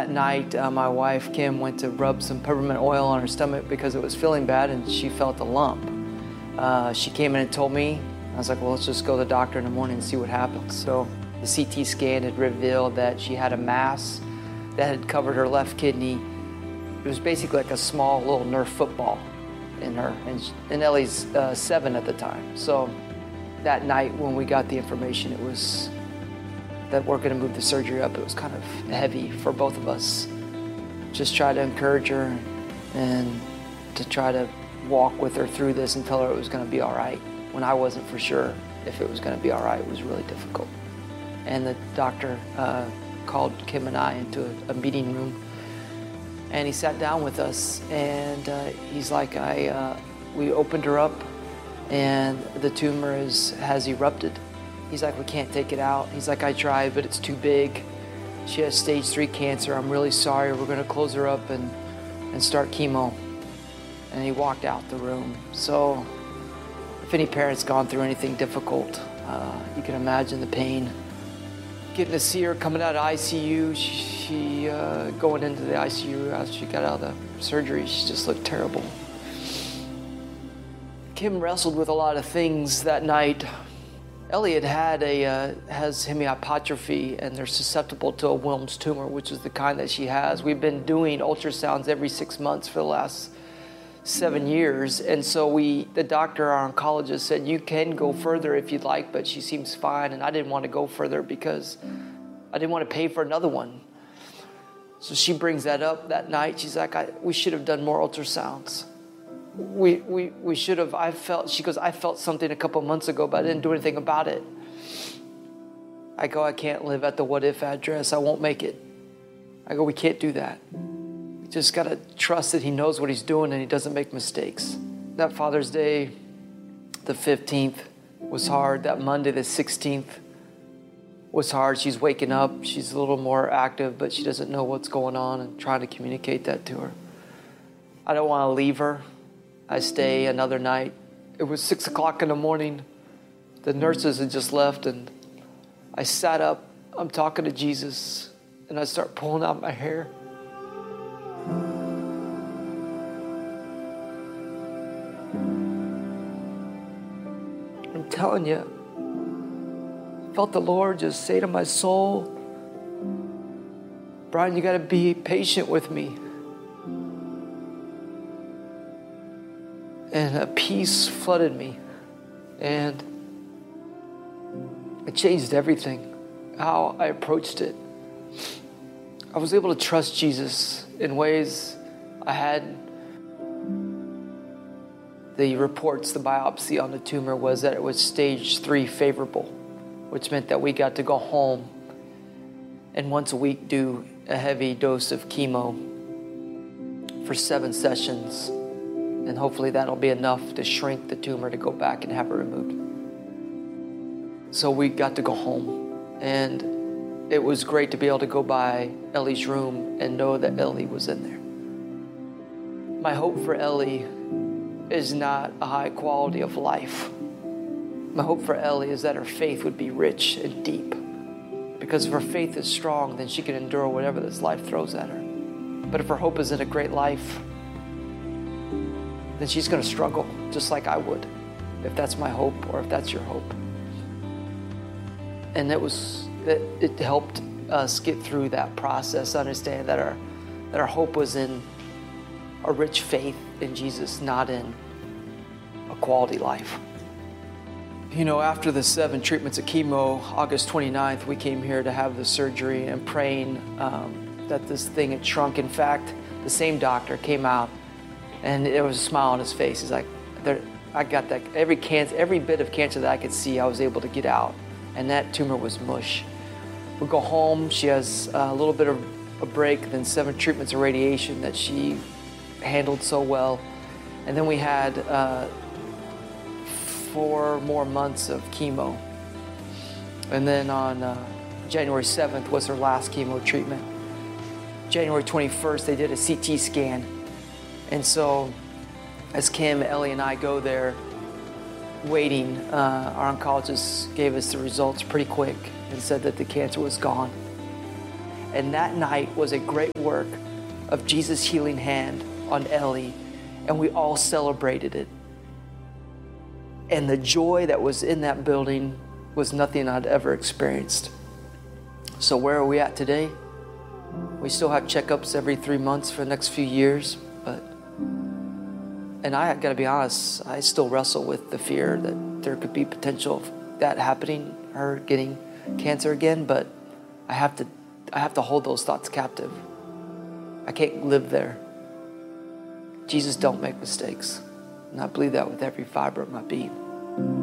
that night, my wife, Kim, went to rub some peppermint oil on her stomach because it was feeling bad and she felt a lump. She came in and told me. I was like, well, let's just go to the doctor in the morning and see what happens. So the CT scan had revealed that she had a mass that had covered her left kidney. It was basically like a small little Nerf football in her. And Ellie's 7 at the time. So that night when we got the information, it was that we're going to move the surgery up. It was kind of heavy for both of us. Just try to encourage her and to try to walk with her through this and tell her it was going to be all right. When I wasn't for sure if it was going to be all right, it was really difficult. And the doctor called Kim and I into a meeting room, and he sat down with us, and he's like, we opened her up, and the tumor has erupted. He's like, we can't take it out. He's like, I tried, but it's too big. She has stage 3 cancer. I'm really sorry. We're going to close her up and start chemo. And he walked out the room. So if any parent's gone through anything difficult, you can imagine the pain. Getting to see her coming out of ICU, she going into the ICU after she got out of the surgery, she just looked terrible. Kim wrestled with a lot of things that night. Ellie has hemihypertrophy, and they're susceptible to a Wilms tumor, which is the kind that she has. We've been doing ultrasounds every 6 months for the last 7 years, and so the doctor, our oncologist, said you can go further if you'd like, but she seems fine. And I didn't want to go further because I didn't want to pay for another one. So she brings that up that night. She's like, we should have done more ultrasounds. We should have. She goes, I felt something a couple months ago, but I didn't do anything about it. I go, I can't live at the what if address. I won't make it. I go, we can't do that. We just got to trust that he knows what he's doing and he doesn't make mistakes. That Father's Day, the 15th, was hard. That Monday, the 16th, was hard. She's waking up. She's a little more active, but she doesn't know what's going on, and trying to communicate that to her. I don't want to leave her. I stay another night. It was 6 o'clock in the morning. The nurses had just left, and I sat up. I'm talking to Jesus, and I start pulling out my hair. I'm telling you, I felt the Lord just say to my soul, Brian, you got to be patient with me. And a peace flooded me, and it changed everything, how I approached it. I was able to trust Jesus in ways I hadn't. The reports, the biopsy on the tumor was that it was stage 3 favorable, which meant that we got to go home and once a week do a heavy dose of chemo for 7 sessions. And hopefully that'll be enough to shrink the tumor to go back and have it removed. So we got to go home. And it was great to be able to go by Ellie's room and know that Ellie was in there. My hope for Ellie is not a high quality of life. My hope for Ellie is that her faith would be rich and deep. Because if her faith is strong, then she can endure whatever this life throws at her. But if her hope is in a great life, then she's going to struggle just like I would, if that's my hope or if that's your hope. And it helped us get through that process, understand that our hope was in a rich faith in Jesus, not in a quality life. You know, after the 7 treatments of chemo, August 29th, we came here to have the surgery and praying that this thing had shrunk. In fact, the same doctor came out and there was a smile on his face. He's like, I got that. Every bit of cancer that I could see, I was able to get out. And that tumor was mush. We go home. She has a little bit of a break, then 7 treatments of radiation that she handled so well. And then we had 4 more months of chemo. And then on January 7th was her last chemo treatment. January 21st, they did a CT scan. And so as Kim, Ellie, and I go there waiting, our oncologist gave us the results pretty quick and said that the cancer was gone. And that night was a great work of Jesus' healing hand on Ellie, and we all celebrated it. And the joy that was in that building was nothing I'd ever experienced. So where are we at today? We still have checkups every 3 months for the next few years, and I gotta be honest, I still wrestle with the fear that there could be potential of that happening, her getting cancer again, but I have to hold those thoughts captive. I can't live there. Jesus don't make mistakes. And I believe that with every fiber of my being.